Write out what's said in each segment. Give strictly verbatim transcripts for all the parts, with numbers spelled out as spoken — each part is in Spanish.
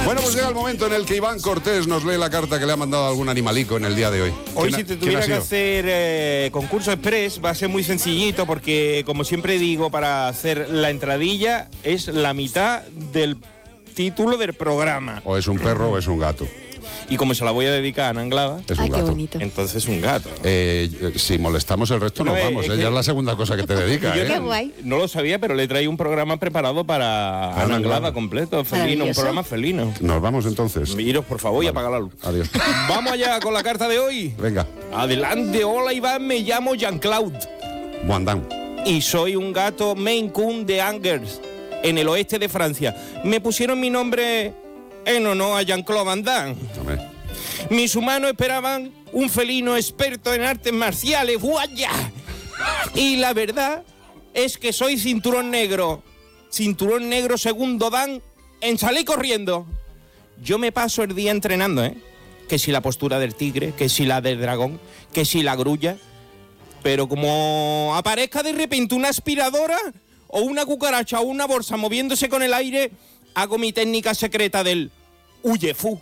Bueno, pues llega el momento en el que Iván Cortés nos lee la carta que le ha mandado algún animalico en el día de hoy. Hoy, si te tuviera que hacer eh, concurso express, va a ser muy sencillito porque, como siempre digo, para hacer la entradilla es la mitad del título del programa. O es un perro o es un gato. Y como se la voy a dedicar a Ana Anglada, es un Ay, gato. qué bonito. Entonces es un gato. Eh, si molestamos el resto, No, nos eh, vamos. es Eh, que- ya es la segunda cosa que te dedica. Yo ¿eh? Qué guay. no lo sabía, pero le traí un programa preparado para Ana Ana Anglada Anglada. completo, felino, un Maravilloso. programa felino. Nos vamos entonces. Iros, por favor, y apaga la luz. Adiós. Vamos allá con la carta de hoy. Venga, Adelante, hola Iván, me llamo Jean-Claude Guandán. y soy un gato Maine Coon de Angers, en el oeste de Francia. Me pusieron mi nombre en honor a Jean-Claude Van Damme. Hombre. Mis humanos esperaban un felino experto en artes marciales. ¡Guaya! Y la verdad es que soy cinturón negro. Cinturón negro segundo dan en salir corriendo. Yo me paso el día entrenando, ¿eh? Que si la postura del tigre, que si la del dragón, que si la grulla. Pero como aparezca de repente una aspiradora o una cucaracha o una bolsa moviéndose con el aire, hago mi técnica secreta del huye-fu.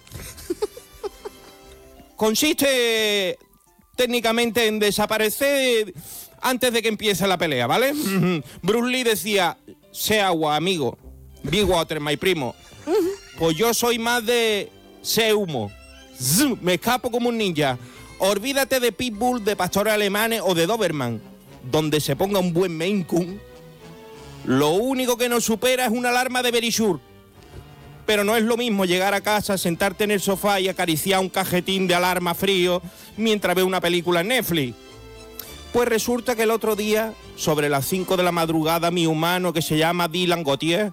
Consiste técnicamente en desaparecer antes de que empiece la pelea, ¿vale? Bruce Lee decía, sé agua, amigo. Be water, my primo. Pues yo soy más de sé humo. Zzz, me escapo como un ninja. Olvídate de Pitbull, de pastores alemanes o de Doberman. Donde se ponga un buen Maine Coon, lo único que nos supera es una alarma de Verisure. Pero no es lo mismo llegar a casa, sentarte en el sofá y acariciar un cajetín de alarma frío mientras ve una película en Netflix. Pues resulta que el otro día, sobre las cinco de la madrugada, mi humano, que se llama Dylan Gautier,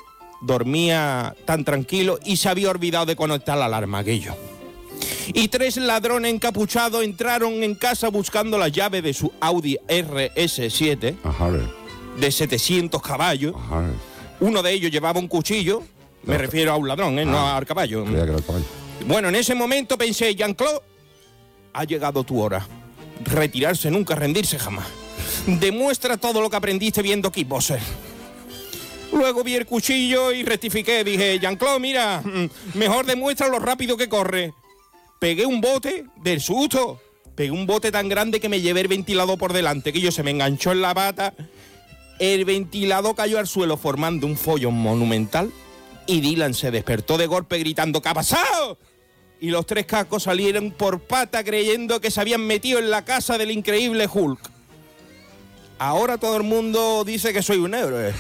dormía tan tranquilo y se había olvidado de conectar la alarma, aquello. Y tres ladrones encapuchados entraron en casa buscando la llave de su Audi R S siete Ajá. de setecientos caballos. Ajá. Uno de ellos llevaba un cuchillo. Me No. refiero a un ladrón, ¿eh? No Ah. al caballo. Creía que era el caballo. Bueno, en ese momento pensé, Jean-Claude, ha llegado tu hora. Retirarse nunca, rendirse jamás. Demuestra todo lo que aprendiste viendo Kickboxer. Luego vi el cuchillo y rectifiqué. Dije, Jean-Claude, mira, mm, mejor demuestra lo rápido que corre. Pegué un bote del susto. Pegué un bote tan grande que me llevé el ventilador por delante, que yo se me enganchó en la bata. El ventilador cayó al suelo formando un follón monumental. Y Dylan se despertó de golpe gritando, ¿qué ha pasado? Y los tres cacos salieron por pata creyendo que se habían metido en la casa del increíble Hulk. Ahora todo el mundo dice que soy un héroe.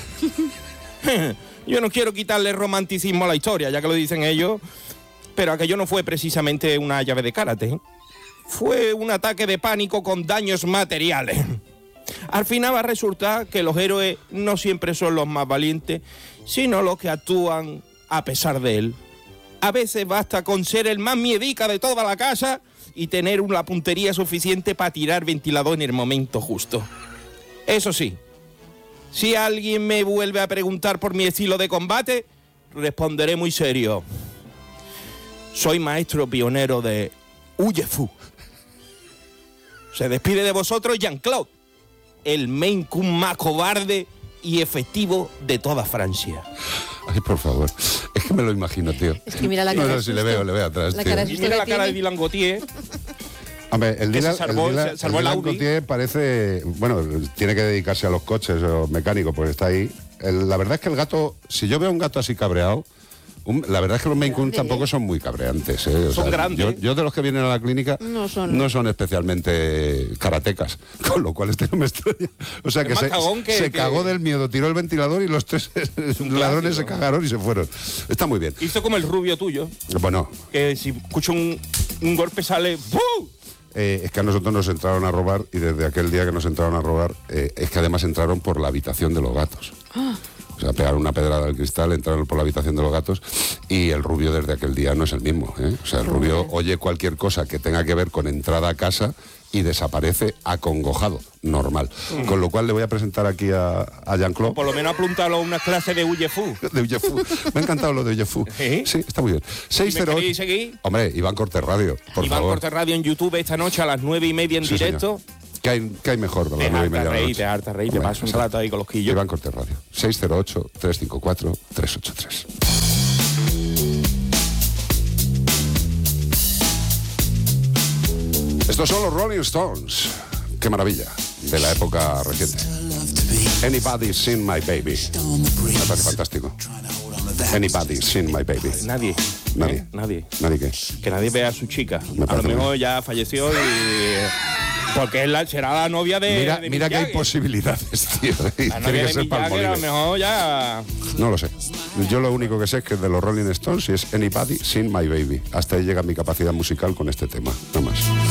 Yo no quiero quitarle romanticismo a la historia, ya que lo dicen ellos, pero aquello no fue precisamente una llave de karate. Fue un ataque de pánico con daños materiales. Al final va a resultar que los héroes no siempre son los más valientes, sino los que actúan a pesar de él. A veces basta con ser el más miedica de toda la casa y tener una puntería suficiente para tirar ventilador en el momento justo. Eso sí, si alguien me vuelve a preguntar por mi estilo de combate, responderé muy serio. Soy maestro pionero de Huye-Fu. Se despide de vosotros Jean-Claude, el Maine Coon más cobarde y efectivo de toda Francia. Ay, por favor. Es que me lo imagino, tío. Es que mira la cara No de sé si le susto. veo, le veo atrás, La tío. cara de Y susto mira que la cara de tiene. Dylan Gautier. Hombre, el que Dylan, se salvó- el Dylan- se salvó el el Dylan Audi. Gautier parece, bueno, tiene que dedicarse a los coches o mecánicos, porque está ahí. El- la verdad es que el gato, si yo veo un gato así cabreado, un- la verdad es que los Maine Coon Grande, tampoco ¿eh? son muy cabreantes. ¿eh? O Son grandes. Yo, yo de los que vienen a la clínica No son. no son especialmente karatecas, con lo cual este no me extraña. O sea Es que más se, cagón que- se que- cagó del miedo, tiró el ventilador y los tres ladrones se clásico. cagaron y se fueron. Está muy bien. Hizo como el rubio tuyo, Bueno, que si escucha un, un golpe sale... ¡Buu! Eh, es que a nosotros nos entraron a robar y desde aquel día que nos entraron a robar, eh, es que además entraron por la habitación de los gatos. O sea, pegaron una pedrada al cristal, entraron por la habitación de los gatos y el rubio desde aquel día no es el mismo. ¿eh? O sea, el rubio oye cualquier cosa que tenga que ver con entrada a casa y desaparece acongojado, normal. Mm. Con lo cual le voy a presentar aquí a, a Jean-Claude. Por lo menos apuntarlo a una clase de Huye-Fu. De Huye-Fu. Me ha encantado lo de Huye-Fu. ¿Sí? Sí, está muy bien. seis cero ocho. queréis seguir? Hombre, Iván Cortés Radio, por Iván favor. Cortés Radio en YouTube esta noche a las nueve y media en Sí, directo. señor. ¿Qué hay, qué hay mejor de Te las nueve y harta media de la reír, noche? te harta reír, te Bueno, paso un exacto. rato ahí con los quillos. Iván Cortés Radio. seis cero ocho, tres cinco cuatro, tres ocho tres. Estos son los Rolling Stones. Qué maravilla, de la época reciente. Anybody Seen My Baby. Me parece fantástico. Anybody Seen My Baby. Nadie. Nadie. ¿Eh? Nadie. ¿Nadie qué? Que nadie vea a su chica. Me A lo parece mejor ya falleció y... Porque es la, será la novia de... Mira, de mira Mick que hay Jagger. posibilidades, tío. La Tiene novia que de ser Mick Jagger, a lo Palmolive. mejor ya... No lo sé. Yo lo único que sé es que es de los Rolling Stones y es Anybody Seen My Baby. Hasta ahí llega mi capacidad musical con este tema. Nada más.